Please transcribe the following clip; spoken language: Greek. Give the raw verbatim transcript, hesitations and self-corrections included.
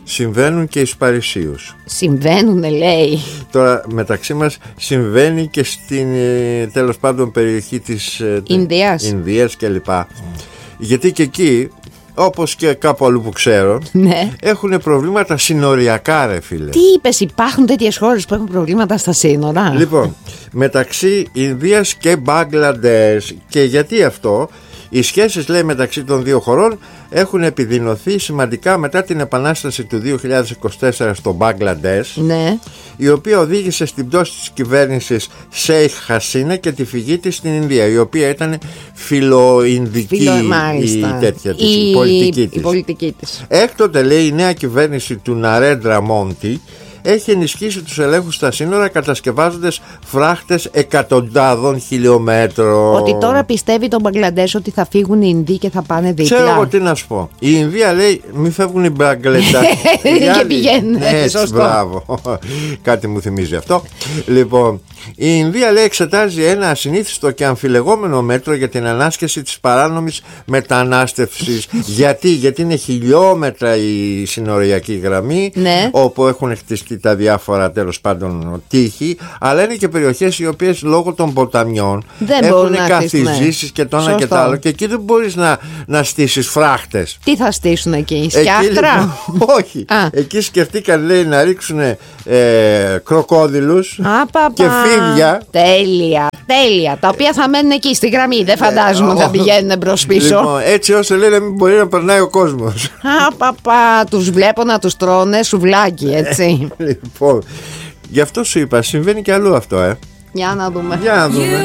Συμβαίνουν και εις Παρισίους. Συμβαίνουνε, λέει. Τώρα μεταξύ μας συμβαίνει και στην τέλος πάντων περιοχή της Ινδίας, Ινδίας κλπ. Γιατί και εκεί, όπως και κάπου αλλού που ξέρω, ναι, έχουν προβλήματα συνοριακά, ρε φίλε. Τι είπες, υπάρχουν τέτοιες χώρες που έχουν προβλήματα στα σύνορα? Λοιπόν, μεταξύ Ινδίας και Μπαγκλαντές. Και γιατί αυτό? Οι σχέσεις, λέει, μεταξύ των δύο χωρών έχουν επιδεινωθεί σημαντικά μετά την επανάσταση του δύο χιλιάδες είκοσι τέσσερα στο Μπαγκλαντές, ναι, η οποία οδήγησε στην πτώση της κυβέρνησης Σέιχ Χασίνα και τη φυγή της στην Ινδία, η οποία ήταν φιλοϊνδική Φιλο, η, τέτοια της, η, η, πολιτική της. η πολιτική της. Έκτοτε, λέει, η νέα κυβέρνηση του Ναρέντρα Μόντι έχει ενισχύσει τους ελέγχους στα σύνορα, κατασκευάζοντας φράχτες εκατοντάδων χιλιόμετρων. Ότι τώρα πιστεύει το Μπαγκλαντές ότι θα φύγουν οι Ινδοί και θα πάνε δίπλα. Ξέρω εγώ τι να σου πω. Η Ινδία λέει μη φεύγουν οι Μπαγκλαντές και πηγαίνουν. Έτσι, μπράβο. Κάτι μου θυμίζει αυτό. Λοιπόν, η Ινδία, λέει, εξετάζει ένα ασυνήθιστο και αμφιλεγόμενο μέτρο για την ανάσκεση της παράνομης μετανάστευσης. Γιατί? Γιατί είναι χιλιόμετρα η συνοριακή γραμμή, ναι, όπου έχουν χτιστεί τα διάφορα, τέλος πάντων, τείχη, αλλά είναι και περιοχές οι οποίες λόγω των ποταμιών δεν έχουν καθιζήσεις και το ένα και το άλλο, και εκεί δεν μπορείς να, να στήσεις φράχτες. Τι θα στήσουν εκεί, σκιάχτρα? Όχι. Α. Εκεί σκεφτήκαν, λέει, να ρίξουν ε, κροκόδιλους Α, και φίδια. Τέλεια, τέλεια. Τα οποία θα μένουν εκεί στη γραμμή. Δεν φαντάζομαι ότι θα πηγαίνουν μπρος πίσω. Λοιπόν, έτσι ώστε, λέει, να μην μπορεί να περνάει ο κόσμος. Α, παπα, τους βλέπω να τους τρώνε σουβλάκι, έτσι. Λοιπόν, γι' αυτό σου είπα, συμβαίνει και αλλού αυτό, ε. Για να δούμε. Για να δούμε.